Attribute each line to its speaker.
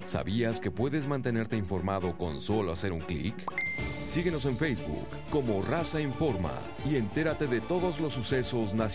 Speaker 1: ¿Sabías que puedes mantenerte informado con solo hacer un clic? Síguenos en Facebook como Raza Informa y entérate de todos los sucesos nacionales